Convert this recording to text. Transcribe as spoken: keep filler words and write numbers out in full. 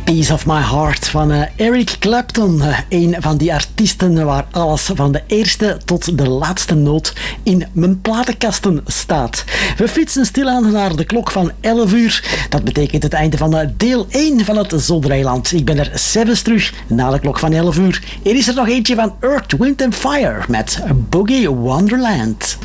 Piece of My Heart van uh, Eric Clapton. Uh, een van die artiesten waar alles van de eerste tot de laatste noot in mijn platenkasten staat. We fietsen stilaan naar de klok van elf uur. Dat betekent het einde van uh, deel één van het Zondereiland. Ik ben er zelfs terug na de klok van elf uur. Hier is er nog eentje van Earth, Wind and Fire met Boogie Wonderland.